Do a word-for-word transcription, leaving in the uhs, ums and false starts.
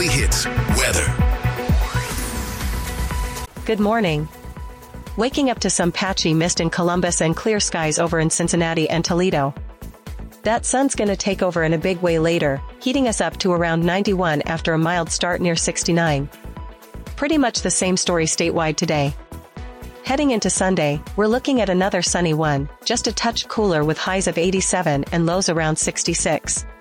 Weekly Hits weather. Good morning. Waking up to some patchy mist in Columbus and clear skies over in Cincinnati and Toledo. That sun's gonna take over in a big way later, heating us up to around ninety-one after a mild start near sixty-nine. Pretty much the same story statewide today. Heading into Sunday, we're looking at another sunny one, just a touch cooler with highs of eighty-seven and lows around sixty-six.